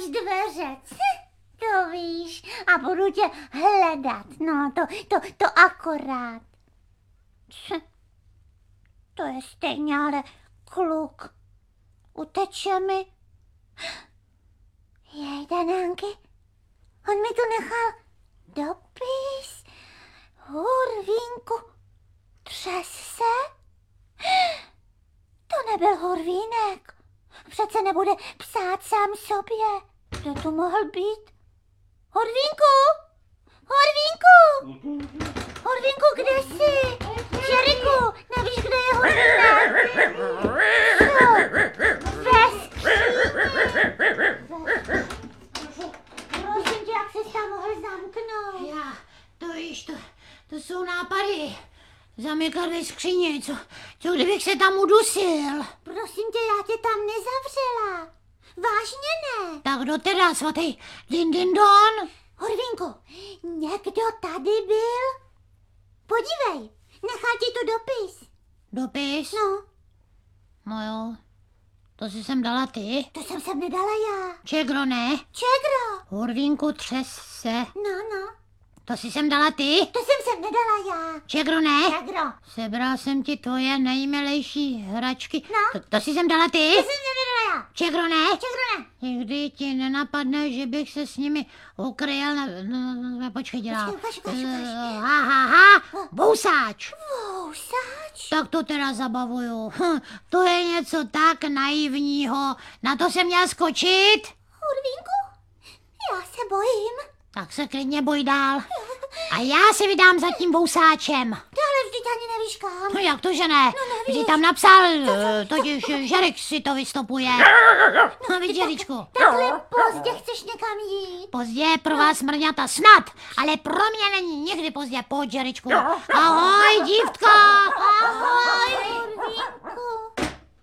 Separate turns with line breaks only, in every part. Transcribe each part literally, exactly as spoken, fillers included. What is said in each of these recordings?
máš dveře, to víš, a budu tě hledat, no to, to, to akorát. To je stejně ale kluk. Uteče mi. Jej, Danánky, on mi tu nechal dopis. Hurvínku, třes se? To nebyl Hurvínek. Přece nebude psát sám sobě. Kdo tu mohl být? Hurvínku! Hurvínku! Hurvínku, kde jsi? Žeriku, nevíš, kde je Hurvínek? Co? Ve skříni. Prosím tě, jak jsi tam mohl zamknout?
Já, to víš, to, to jsou nápady. Zamykat ve skříně, co, co kdybych se tam udusil?
Prosím tě, já tě tam nezavřela. Vážně ne.
Tak kdo teda, svatý din din don?
Hurvínku, někdo tady byl? Podívej, nechal ti tu dopis.
Dopis?
No,
No jo, to si sem dala ty.
to jsem sem nedala já.
Čegro ne?
Čegro?
Hurvínku, třes se.
No, no,
To si sem dala ty.
to jsem sem nedala já.
Čegro ne?
Čegro?
Sebral jsem ti tvoje nejmilejší hračky.
No.
To, to si sem dala ty.
To jsem sem nedala já.
Čegro ne?
Čegro ne.
Nikdy ti nenapadne, že bych se s nimi ukryl na... No, no, počkej, dělá.
Počkej, ukaž, ukaž, ukaž.
Ha, ha, ha, bousáč.
Vousač?
Tak to teda zabavuju. Hm, to je něco tak naivního. Na to jsem měl skočit?
Hurvínku, já se bojím.
Tak se klidně boj dál. A já se vydám za tím bousáčem.
Ale vždyť ani nevíš kam.
No jak to, že ne?
No nevíš.
Vždyť tam napsal, eh, totiž Žerek si to vystopuje. No vidíš, Žeričku.
Takhle pozdě chceš někam jít.
Pozdě pro vás smrňata snad, ale pro mě není nikdy pozdě. Pojď, Žeričku. Ahoj, dívko. Ahoj.
Hurvínku.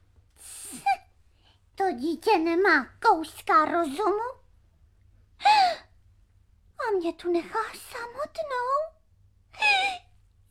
To dítě nemá kouska rozumu. A mě tu nechá samotnou.